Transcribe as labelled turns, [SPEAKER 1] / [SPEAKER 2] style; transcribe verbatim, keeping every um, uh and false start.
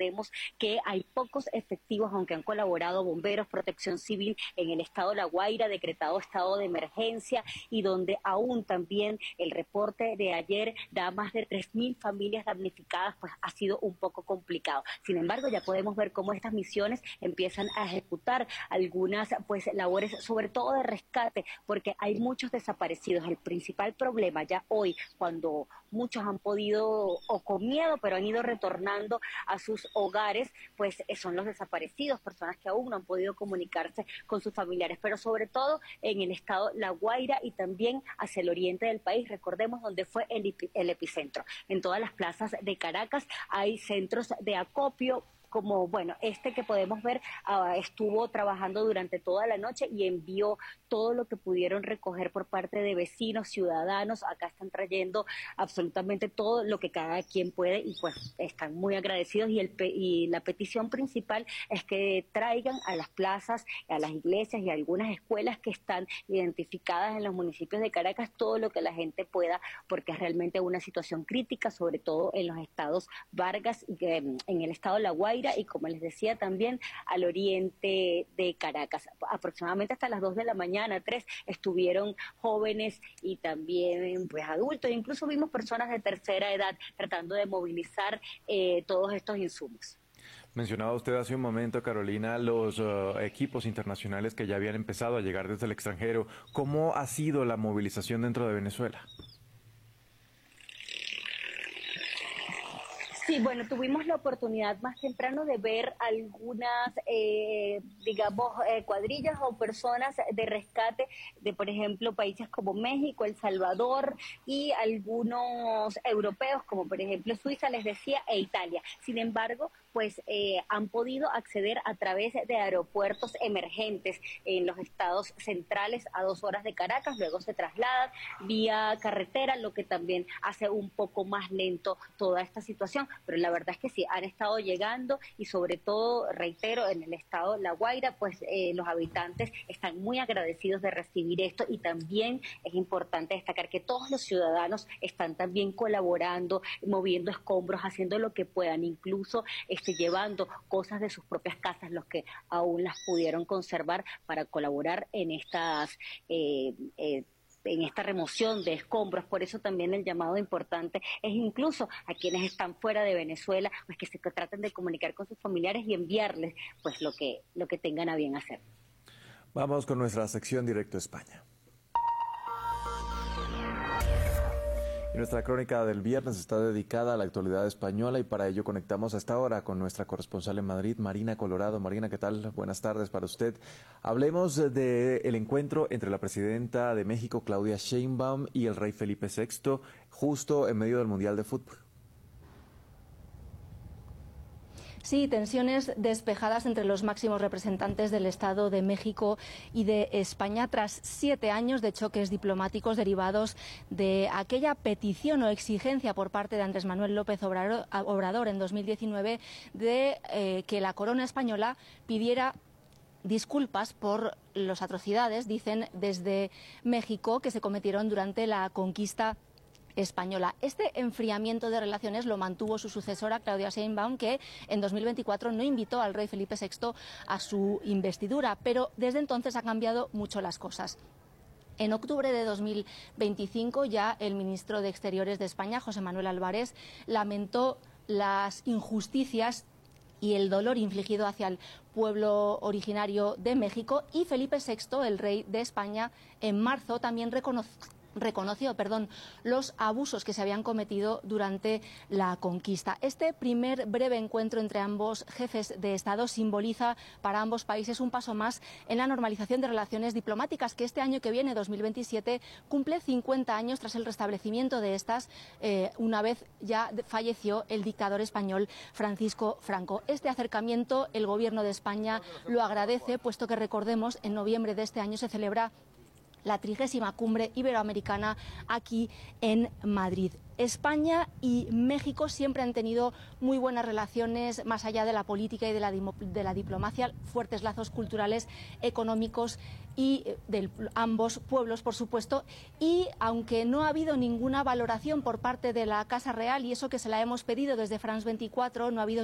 [SPEAKER 1] Recordemos que hay pocos efectivos, aunque han colaborado bomberos, protección civil en el estado de La Guaira, decretado estado de emergencia, y donde aún también el reporte de ayer da más de tres mil familias damnificadas, pues ha sido un poco complicado. Sin embargo, ya podemos ver cómo estas misiones empiezan a ejecutar algunas pues labores, sobre todo de rescate, porque hay muchos desaparecidos. El principal problema ya hoy, cuando muchos han podido, o con miedo, pero han ido retornando a sus hogares, pues son los desaparecidos, personas que aún no han podido comunicarse con sus familiares, pero sobre todo en el estado La Guaira y también hacia el oriente del país. Recordemos donde fue el, el epicentro. En todas las plazas de Caracas hay centros de acopio, como, bueno, este que podemos ver uh, estuvo trabajando durante toda la noche y envió todo lo que pudieron recoger por parte de vecinos, ciudadanos. Acá están trayendo absolutamente todo lo que cada quien puede y pues están muy agradecidos, y, el, y la petición principal es que traigan a las plazas, a las iglesias y a algunas escuelas que están identificadas en los municipios de Caracas todo lo que la gente pueda, porque es realmente una situación crítica, sobre todo en los estados Vargas y eh, en el estado La Guaira, y como les decía también al oriente de Caracas. Aproximadamente hasta las dos de la mañana, tres, estuvieron jóvenes y también pues adultos, incluso vimos personas de tercera edad tratando de movilizar eh, todos estos insumos.
[SPEAKER 2] Mencionaba usted hace un momento, Carolina, los uh, equipos internacionales que ya habían empezado a llegar desde el extranjero. ¿Cómo ha sido la movilización dentro de Venezuela?
[SPEAKER 1] Sí, bueno, tuvimos la oportunidad más temprano de ver algunas, eh, digamos, eh, cuadrillas o personas de rescate de, por ejemplo, países como México, El Salvador y algunos europeos, como por ejemplo Suiza, les decía, e Italia. Sin embargo, pues eh, han podido acceder a través de aeropuertos emergentes en los estados centrales a dos horas de Caracas, luego se trasladan vía carretera, lo que también hace un poco más lento toda esta situación. Pero la verdad es que sí, han estado llegando y sobre todo, reitero, en el estado La Guaira, pues eh, los habitantes están muy agradecidos de recibir esto, y también es importante destacar que todos los ciudadanos están también colaborando, moviendo escombros, haciendo lo que puedan, incluso este, llevando cosas de sus propias casas, los que aún las pudieron conservar, para colaborar en estas eh, eh, en esta remoción de escombros. Por eso también el llamado importante es incluso a quienes están fuera de Venezuela, pues que se traten de comunicar con sus familiares y enviarles pues lo que, lo que tengan a bien hacer.
[SPEAKER 2] Vamos con nuestra sección Directo a España. Y nuestra crónica del viernes está dedicada a la actualidad española, y para ello conectamos a esta hora con nuestra corresponsal en Madrid, Marina Colorado. Marina, ¿qué tal? Buenas tardes para usted. Hablemos del encuentro entre la presidenta de México, Claudia Sheinbaum, y el rey Felipe sexto, justo en medio del Mundial de Fútbol.
[SPEAKER 3] Sí, tensiones despejadas entre los máximos representantes del Estado de México y de España tras siete años de choques diplomáticos derivados de aquella petición o exigencia por parte de Andrés Manuel López Obrador en dos mil diecinueve de eh, que la corona española pidiera disculpas por las atrocidades, dicen desde México, que se cometieron durante la conquista española. Este enfriamiento de relaciones lo mantuvo su sucesora, Claudia Sheinbaum, que en dos mil veinticuatro no invitó al rey Felipe sexto a su investidura, pero desde entonces ha cambiado mucho las cosas. En octubre de dos mil veinticinco ya el ministro de Exteriores de España, José Manuel Álvarez, lamentó las injusticias y el dolor infligido hacia el pueblo originario de México, y Felipe sexto, el rey de España, en marzo también reconoció reconoció perdón, los abusos que se habían cometido durante la conquista. Este primer breve encuentro entre ambos jefes de Estado simboliza para ambos países un paso más en la normalización de relaciones diplomáticas, que este año que viene, dos mil veintisiete, cumple cincuenta años tras el restablecimiento de estas, eh, una vez ya falleció el dictador español Francisco Franco. Este acercamiento el Gobierno de España lo agradece, puesto que, recordemos, en noviembre de este año se celebra la trigésima cumbre iberoamericana aquí en Madrid. España y México siempre han tenido muy buenas relaciones, más allá de la política y de la, de la diplomacia, fuertes lazos culturales, económicos y de ambos pueblos, por supuesto, y aunque no ha habido ninguna valoración por parte de la Casa Real, y eso que se la hemos pedido desde France veinticuatro, no ha habido